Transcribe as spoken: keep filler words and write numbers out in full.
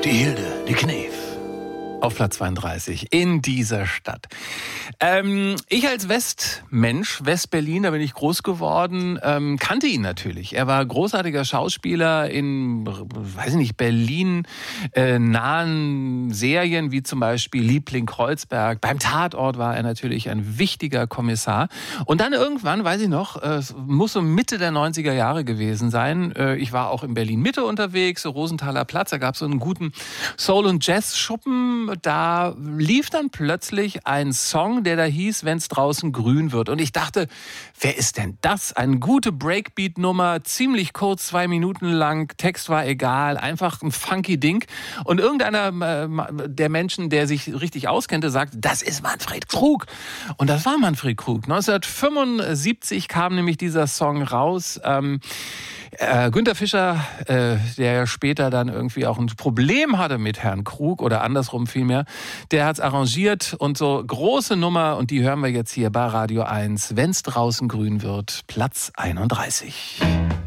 Die Hilde, die Knef. Auf Platz zweiunddreißig in dieser Stadt. Ähm, ich als Westmensch, Westberlin, da bin ich groß geworden, ähm, kannte ihn natürlich. Er war großartiger Schauspieler in, weiß ich nicht, Berlin äh, nahen Serien, wie zum Beispiel Liebling Kreuzberg. Beim Tatort war er natürlich ein wichtiger Kommissar. Und dann irgendwann, weiß ich noch, äh, es muss so Mitte der neunziger Jahre gewesen sein. Äh, ich war auch in Berlin-Mitte unterwegs, so Rosenthaler Platz. Da gab es so einen guten Soul- und Jazz-Schuppen. Da lief dann plötzlich ein Song, der da hieß, wenn's draußen grün wird. Und ich dachte, wer ist denn das? Eine gute Breakbeat-Nummer, ziemlich kurz, zwei Minuten lang, Text war egal, einfach ein funky Ding. Und irgendeiner äh, der Menschen, der sich richtig auskannte, sagte, das ist Manfred Krug. Und das war Manfred Krug. neunzehnhundertfünfundsiebzig kam nämlich dieser Song raus. Ähm, Äh, Günter Fischer, äh, der später dann irgendwie auch ein Problem hatte mit Herrn Krug oder andersrum vielmehr, der hat's arrangiert und so große Nummer und die hören wir jetzt hier bei Radio eins, wenn's draußen grün wird, Platz einunddreißig.